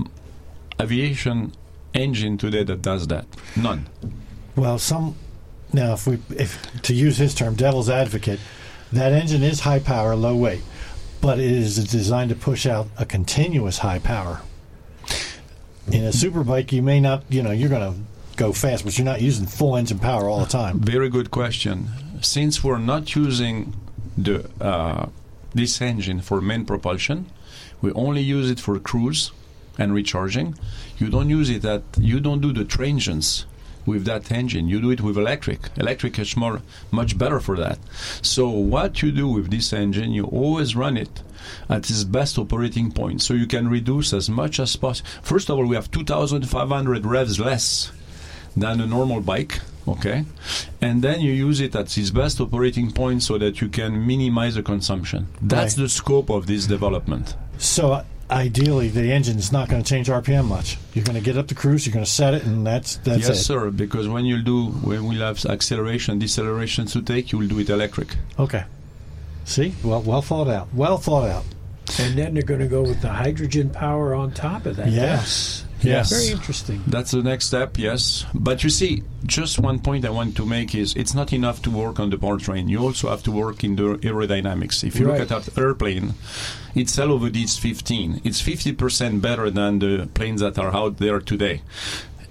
aviation engine today that does that. None.
Well, some now, if we, if to use his term, devil's advocate, that engine is high power, low weight, but it is designed to push out a continuous high power. In a superbike, you may not, you know, you're going to go fast, but you're not using full engine power all the time.
Very good question. Since we're not using the uh, this engine for main propulsion, we only use it for cruise and recharging. You don't use it at, you don't do the transients with that engine. You do it with electric. Electric is more, much better for that. So what you do with this engine, you always run it at its best operating point, so you can reduce as much as possible. First of all, we have two thousand five hundred revs less than a normal bike, okay? And then you use it at its best operating point so that you can minimize the consumption. That's
Right.
the scope of this development.
So uh, ideally, the engine is not going to change R P M much. You're going to get up to cruise, you're going to set it, and that's that's
yes,
it.
sir, because when you do, when we'll have acceleration, deceleration to take, you will do it electric.
Okay. See? Well, well thought out. Well thought out.
And then they're going to go with the hydrogen power on top of that.
Yes.
Yes.
Very interesting.
That's the next step, yes. But you see, just one point I want to make is it's not enough to work on the powertrain. You also have to work in the aerodynamics. If you
Right.
look at that airplane, its L over D is fifteen. It's fifty percent better than the planes that are out there today.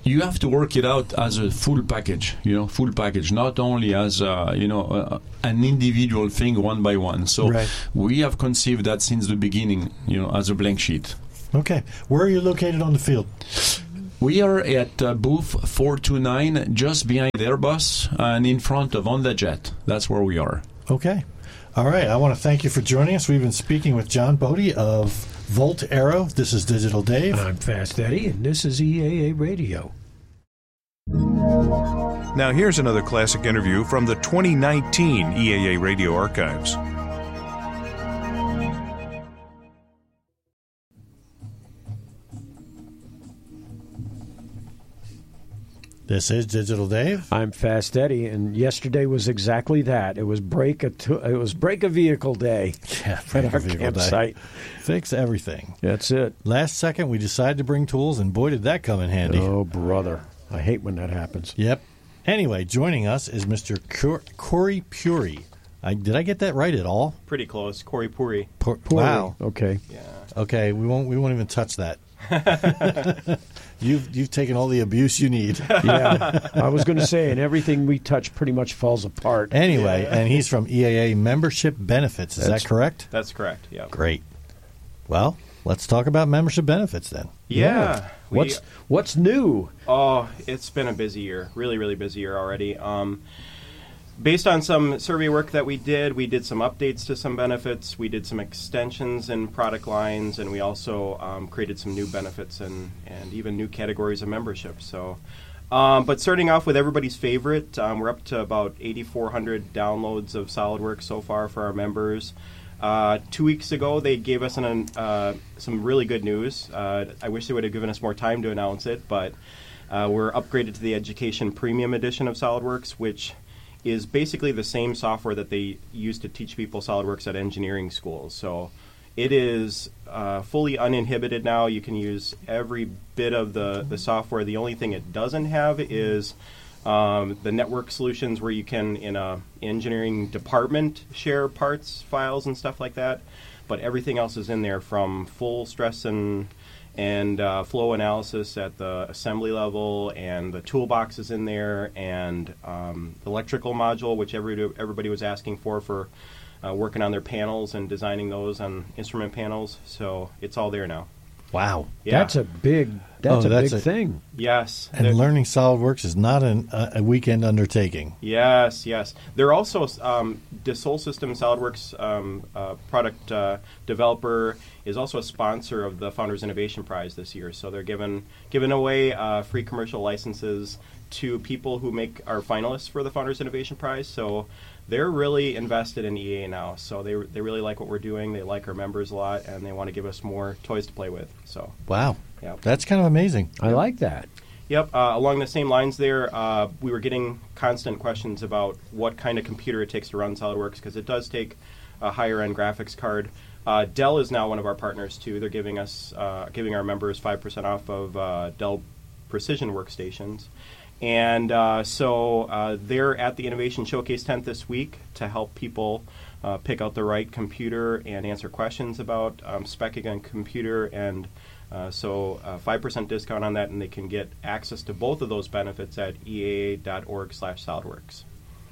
you have to work it out as a full package, you know, full package, not only as, uh, you know, uh, an individual thing one by one. So
Right.
we have conceived that since the beginning, you know, as a blank sheet.
Okay. Where are you located on the field?
We are at uh, booth four two nine, just behind Airbus and in front of HondaJet. That's where we are.
Okay. All right. I want to thank you for joining us. We've been speaking with John Bodie of Volt Aero. This is Digital Dave.
I'm Fast Eddie, and this is E A A Radio.
Now here's another classic interview from the twenty nineteen E A A Radio Archives.
This is Digital Dave.
I'm Fast Eddie, and yesterday was exactly that. It was break a t- it was break a vehicle day
Yeah,
at our
vehicle day.
campsite.
Fix everything.
That's it.
Last second, we decided to bring tools, and boy, did that come in handy.
Oh, brother. I hate when that happens.
Yep. Anyway, joining us is Mister Cor- Corey Puri. I, did I get that right at all?
Pretty close. Corey Puri.
Pur- wow.
Okay.
Yeah.
Okay, we won't. We won't even touch that. you've you've taken all the abuse you need.
Yeah. I was going to say, and everything we touch pretty much falls apart.
Anyway, and he's from E A A Membership Benefits. Is
That's-
that correct?
That's correct. Yeah.
Great. Well, let's talk about membership benefits then.
Yeah. We-
What's what's new?
Oh, it's been a busy year. Really, really busy year already. Um, based on some survey work that we did, we did some updates to some benefits. We did some extensions in product lines, and we also um, created some new benefits and, and even new categories of membership. So, um, but starting off with everybody's favorite, um, we're up to about eighty-four hundred downloads of SolidWorks so far for our members. Uh, two weeks ago, they gave us an, uh, some really good news. Uh, I wish they would have given us more time to announce it, but uh, we're upgraded to the Education Premium Edition of SolidWorks, which is basically the same software that they use to teach people SolidWorks at engineering schools. So it is uh, fully uninhibited now. You can use every bit of the, the software. The only thing it doesn't have is Um, the network solutions where you can, in a engineering department, share parts, files, and stuff like that. But everything else is in there, from full stress and and uh, flow analysis at the assembly level, and the toolbox is in there, and um, electrical module, which every, everybody was asking for for uh, working on their panels and designing those on instrument panels. So it's all there now.
Wow.
Yeah.
That's a big that's
Oh,
a
that's
big
a-
thing.
Yes.
And
There-
learning SolidWorks is not an, a, a weekend undertaking.
Yes, yes. They're also um, Dassault System SolidWorks um, uh, product uh, developer is also a sponsor of the Founders Innovation Prize this year. So they're giving giving away uh, free commercial licenses to people who make our finalists for the Founders Innovation Prize. So they're really invested in E A now. So they they really like what we're doing. They like our members a lot, and they want to give us more toys to play with. So
Wow.
yeah.
That's kind of amazing.
I like that.
Yep. Uh, along the same lines there, uh, we were getting constant questions about what kind of computer it takes to run SolidWorks, because it does take a higher-end graphics card. Uh, Dell is now one of our partners, too. They're giving us, uh, giving our members five percent off of uh, Dell Precision workstations. And uh, so uh, they're at the Innovation Showcase tent this week to help people uh, pick out the right computer and answer questions about um, speccing a computer. And uh, so uh, five percent discount on that, and they can get access to both of those benefits at E A A dot org slash SolidWorks.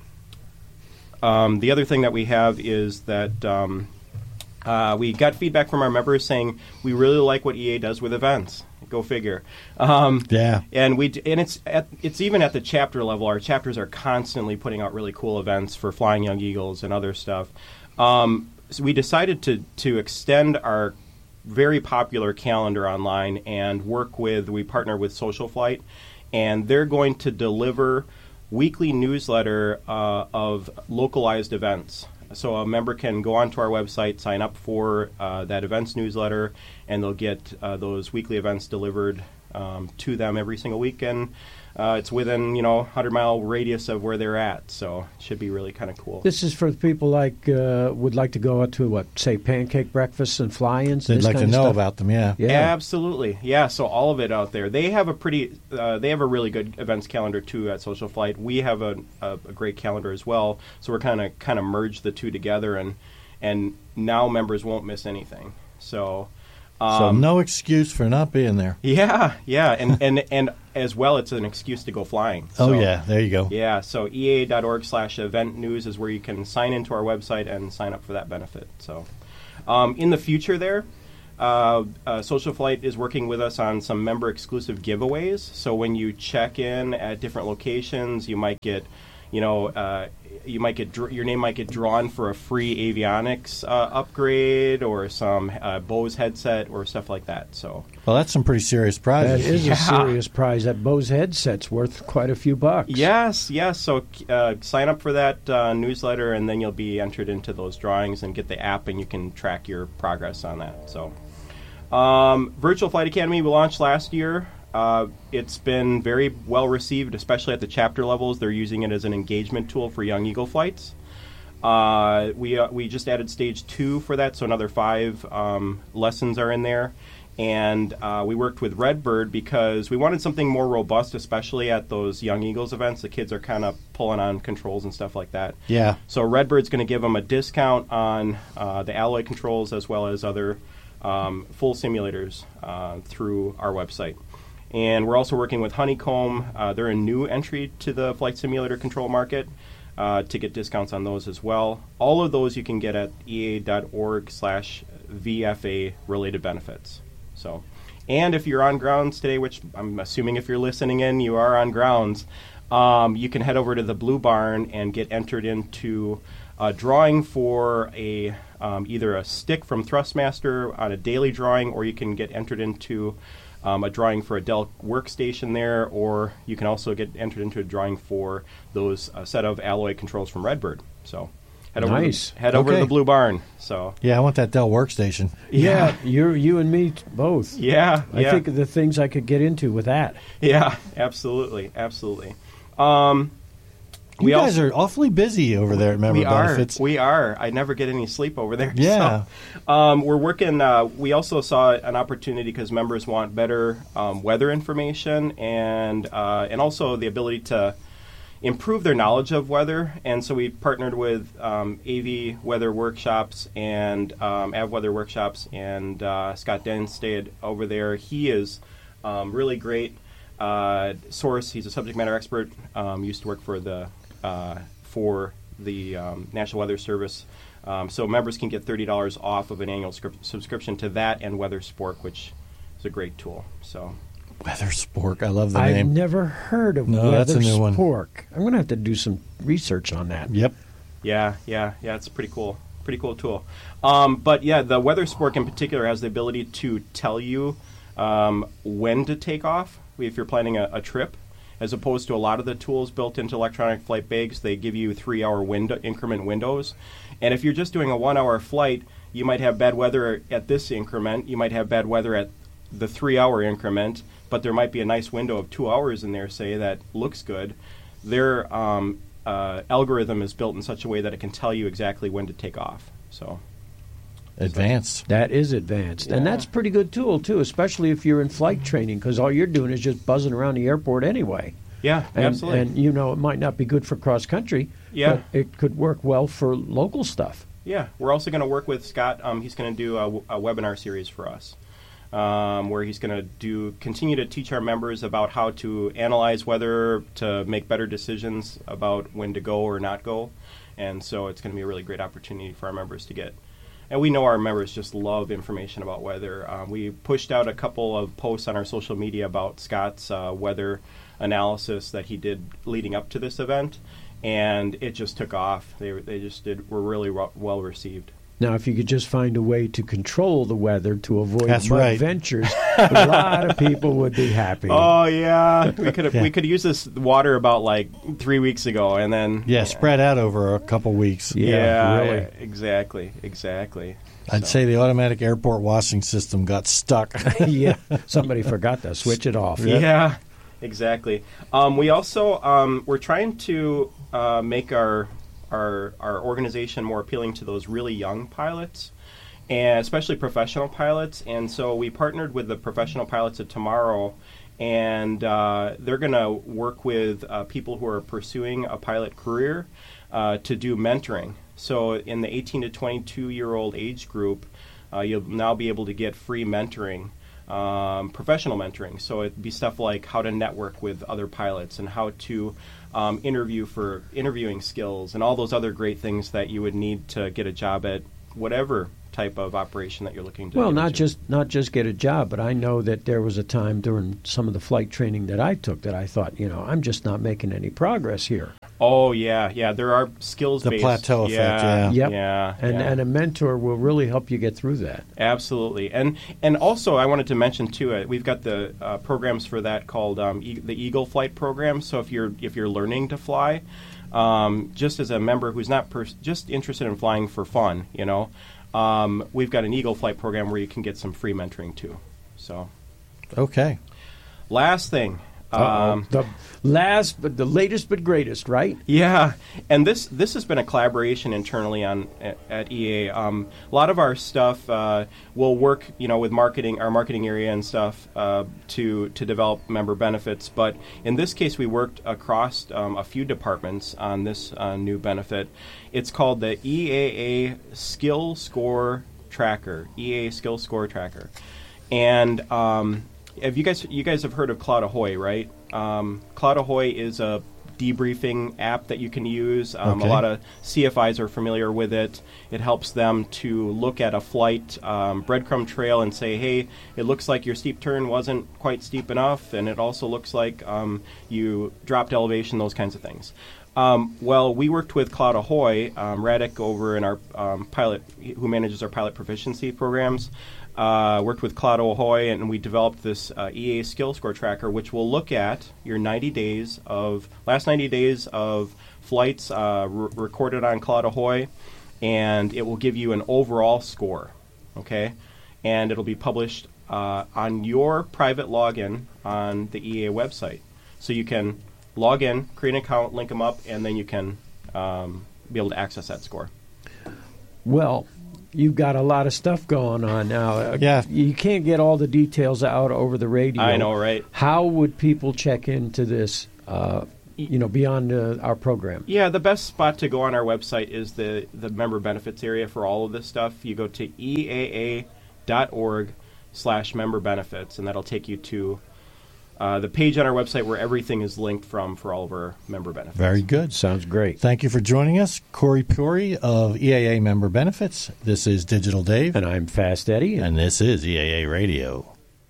Um, the other thing that we have is that um, uh, we got feedback from our members saying we really like what E A does with events. Go figure. Um,
Yeah.
And we d- and it's at, it's even at the chapter level. Our chapters are constantly putting out really cool events for Flying Young Eagles and other stuff. Um, so we decided to to extend our very popular calendar online and work with. We partner with Social Flight, and they're going to deliver weekly newsletter uh, of localized events. So a member can go onto our website, sign up for uh, that events newsletter, and they'll get uh, those weekly events delivered um, to them every single week. And uh, it's within, you know, one hundred mile radius of where they're at. So it should be really kind of cool.
This is for people like uh, would like to go out to what, say, pancake breakfasts and fly-ins.
They'd
this
like to
kind of
know
stuff?
about them, yeah.
Yeah.
Absolutely. Yeah, so all of it out there. They have a pretty, uh, they have a really good events calendar, too, at Social Flight. We have a, a, a great calendar as well, so we're kind of kind of merged the two together, and and now members won't miss anything. So
So no excuse for not being there.
Yeah, yeah, and, and and as well, it's an excuse to go flying.
Oh,
So,
yeah, there you go.
Yeah, so E A dot org slash event news is where you can sign into our website and sign up for that benefit. So um, in the future there, uh, uh, Social Flight is working with us on some member-exclusive giveaways. So when you check in at different locations, you might get, you know, uh, you might get dr- your name might get drawn for a free avionics uh, upgrade or some uh, Bose headset or stuff like that. So
Well, that's some pretty serious
That
prizes.
is
Yeah.
a serious prize. That Bose headset's worth quite a few bucks.
yes, yes. So uh, sign up for that uh, newsletter, and then you'll be entered into those drawings and get the app, and you can track your progress on that. So, um, Virtual Flight Academy we launched last year. Uh, it's been very well received, especially at the chapter levels. They're using it as an engagement tool for young Eagle flights. Uh, we uh, we just added stage two for that, so another five um, lessons are in there. And uh, we worked with Redbird because we wanted something more robust, especially at those Young Eagles events. The kids are kind of pulling on controls and stuff like that.
Yeah.
So Redbird's going to give them a discount on uh, the alloy controls as well as other um, full simulators uh, through our website. And we're also working with Honeycomb. Uh, they're a new entry to the flight simulator control market uh, to get discounts on those as well. All of those you can get at E A dot org slash V F A related benefits. So, and if you're on grounds today, which I'm assuming if you're listening in, you are on grounds, um, you can head over to the Blue Barn and get entered into a drawing for a um, either a stick from Thrustmaster on a daily drawing, or you can get entered into um, a drawing for a Dell workstation there, or you can also get entered into a drawing for those uh, set of alloy controls from Redbird. So. Head over,
Nice.
to the, head over to
Okay.
the Blue Barn. So
Yeah, I want that Dell workstation.
Yeah, you're you and me t- both.
yeah,
I
yeah.
think of the things I could get into with that.
Yeah, absolutely, absolutely. Um,
You
we
guys
also,
are awfully busy over there at Member
we are,
Benefits.
we are. I never get any sleep over there.
Yeah.
So, um, we're working. Uh, we also saw an opportunity because members want better um, weather information and uh, and also the ability to improve their knowledge of weather. And so we partnered with um, A V Weather Workshops and um, A V Weather Workshops, and uh, Scott Den stayed over there. He is um, really great uh, source. He's a subject matter expert. Um, used to work for the uh, for the um, National Weather Service. Um, so members can get thirty dollars off of an annual scrip- subscription to that and Weather Spork, which is a great tool. So.
Weather Spork. I love the
I've
name.
never heard of
No, that's a
Weather
new one.
Spork. I'm going to have to do some research on that.
Yep.
Yeah, yeah, yeah. It's a pretty cool, pretty cool tool. Um, but yeah, the Weather Spork in particular has the ability to tell you um, when to take off if you're planning a, a trip, as opposed to a lot of the tools built into electronic flight bags. They give you three-hour window increment windows, and if you're just doing a one-hour flight, you might have bad weather at this increment. You might have bad weather at the three-hour increment, but there might be a nice window of two hours in there, say, that looks good. Their um, uh, algorithm is built in such a way that it can tell you exactly when to take off. So,
Advanced.
That is advanced. And
Yeah.
that's a pretty good tool, too, especially if you're in flight training, because all you're doing is just buzzing around the airport anyway.
yeah,
And,
absolutely.
and, you know, it might not be good for cross-country,
Yeah.
but it could work well for local stuff.
Yeah, we're also going to work with Scott. Um, he's going to do a, w- a webinar series for us, um, where he's going to do continue to teach our members about how to analyze weather to make better decisions about when to go or not go. And so it's going to be a really great opportunity for our members to get. And we know our members just love information about weather. Um, we pushed out a couple of posts on our social media about Scott's uh, weather analysis that he did leading up to this event, and it just took off. They they just did were really ro- well received.
Now, if you could just find a way to control the weather to avoid
That's
mud
right.
ventures, a lot of people would be happy.
Oh yeah, we could have
Yeah.
we could use this water about like three weeks ago, and then
Yeah, spread out over a couple weeks.
Yeah,
yeah,
really.
yeah, exactly, exactly.
I'd
So-
say the automatic airport washing system got stuck.
yeah, somebody forgot to switch it off.
Yeah, exactly. Um, we also um, we're trying to uh, make our our our organization more appealing to those really young pilots, and especially professional pilots. And so we partnered with the professional pilots at Tomorrow, and uh, they're going to work with uh, people who are pursuing a pilot career uh, to do mentoring. So in the eighteen to twenty-two year old age group, uh, you'll now be able to get free mentoring, um, professional mentoring. So it'd be stuff like how to network with other pilots and how to um, interview for interviewing skills and all those other great things that you would need to get a job at whatever type of operation that you're looking to
Well,
get
not
into.
just not just get a job, but I know that there was a time during some of the flight training that I took that I thought, you know, I'm just not making any progress here.
Oh yeah, yeah. There are skills
The
based.
plateau effect, yeah.
Yep.
yeah,
And
yeah.
and a mentor will really help you get through that.
Absolutely, and and also I wanted to mention too. Uh, we've got the uh, programs for that called um, e- the Eagle Flight program. So if you're if you're learning to fly, um, just as a member who's not pers- just interested in flying for fun, you know, um, we've got an Eagle Flight program where you can get some free mentoring too. So,
Okay.
last thing. Um,
the last, but the latest, but greatest, right?
Yeah, and this this has been a collaboration internally on at, at E A. Um, a lot of our stuff uh, will work, you know, with marketing, our marketing area and stuff uh, to to develop member benefits. But in this case, we worked across um, a few departments on this uh, new benefit. It's called the E A A Skill Score Tracker. E A A Skill Score Tracker, and um, Have you guys you guys have heard of Cloud Ahoy, right? Um, Cloud Ahoy is a debriefing app that you can use. Um,
Okay.
A lot of C F Is are familiar with it. It helps them to look at a flight um, breadcrumb trail and say, hey, it looks like your steep turn wasn't quite steep enough, and it also looks like um, you dropped elevation, those kinds of things. Um, well, we worked with Cloud Ahoy, um, Radek over in our um, pilot, who manages our pilot proficiency programs. Uh, worked with Cloud Ahoy, and we developed this uh, E A Skill Score Tracker, which will look at your ninety days of last ninety days of flights uh, re- recorded on Cloud Ahoy, and it will give you an overall score. Okay, and it'll be published uh, on your private login on the E A website, so you can log in, create an account, link them up, and then you can um, be able to access that score.
Well, you've got a lot of stuff going on now. Uh,
Yeah.
You can't get all the details out over the radio.
I know, right?
How would people check into this, uh, you know, beyond uh, our program?
Yeah, the best spot to go on our website is the, the member benefits area for all of this stuff. You go to E A A dot org slash member benefits, and that'll take you to uh, the page on our website where everything is linked from for all of our member benefits.
Very good.
Sounds great.
Thank you for joining us. Corey Puri of E A A Member Benefits. This is Digital Dave.
And I'm Fast Eddie.
And this is E A A Radio.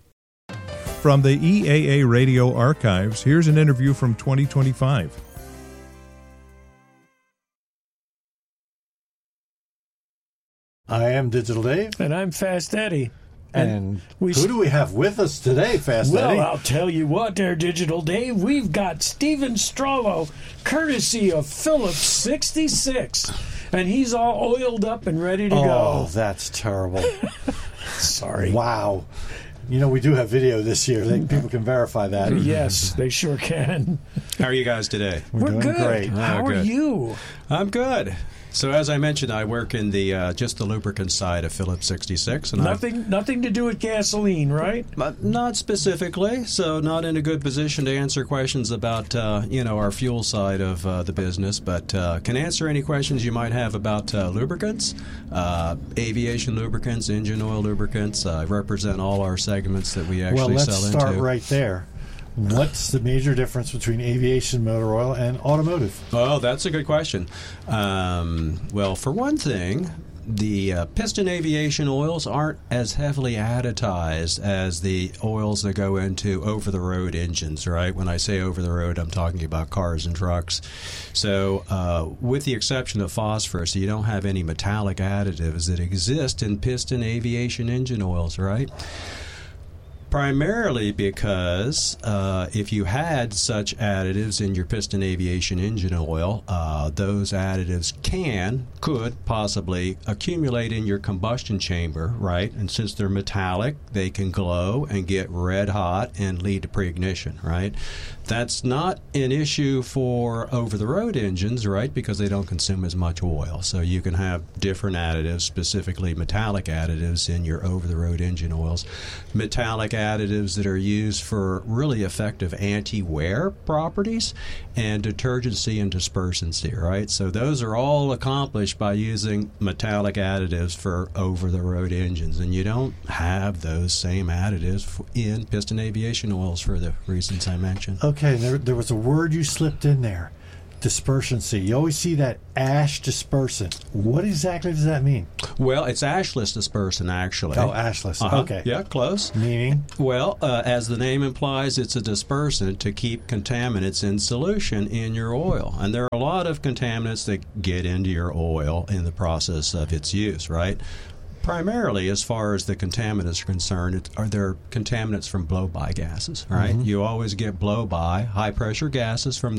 From the E A A Radio archives, here's an interview from twenty twenty-five.
I am Digital Dave.
And I'm Fast Eddie.
And,
we
who do we have with us today, Fast
Well,
Eddie?
I'll tell you what there, Digital Dave. We've got Steven Strollo, courtesy of Phillips sixty-six. And he's all oiled up and ready to
oh,
go.
that's terrible.
Sorry.
Wow. You know, we do have video this year. They, people can verify that.
Yes, they sure can.
How are you guys today?
We're, doing
good.
great.
How
Oh,
are
good.
you?
I'm good. So as I mentioned, I work in the uh, just the lubricant side of Phillips sixty-six, and
Nothing, nothing to do with gasoline, right?
I've, not specifically. So not in a good position to answer questions about uh, you know our fuel side of uh, the business, but uh, can answer any questions you might have about uh, lubricants, uh, aviation lubricants, engine oil lubricants. I represent all our segments that we actually
Well, let's
sell
start
into.
right there. What's the major difference between aviation motor oil and automotive?
Oh, that's a good question. Um, well, for one thing, the uh, piston aviation oils aren't as heavily additized as the oils that go into over-the-road engines, right? When I say over-the-road, I'm talking about cars and trucks. So uh, with the exception of phosphorus, you don't have any metallic additives that exist in piston aviation engine oils, right? Primarily because uh, if you had such additives in your piston aviation engine oil, uh, those additives can, could possibly accumulate in your combustion chamber, right? And since they're metallic, they can glow and get red hot and lead to pre-ignition, right? That's not an issue for over-the-road engines, right, because they don't consume as much oil. So you can have different additives, specifically metallic additives, in your over-the-road engine oils. Metallic additives that are used for really effective anti-wear properties and detergency and dispersancy, right? So those are all accomplished by using metallic additives for over-the-road engines, and you don't have those same additives in piston aviation oils for the reasons I mentioned.
Okay, there, there was a word you slipped in there. Dispersancy. You always see that ash dispersant. What exactly does that mean?
Well, it's ashless dispersant, actually.
Oh, ashless.
Uh-huh.
Okay.
Yeah, close.
Meaning?
Well, uh, as the name implies, it's a dispersant to keep contaminants in solution in your oil. And there are a lot of contaminants that get into your oil in the process of its use, right? Primarily, as far as the contaminants are concerned, it, are there contaminants from blow-by gases, right? Mm-hmm. You always get blow-by, high-pressure gases from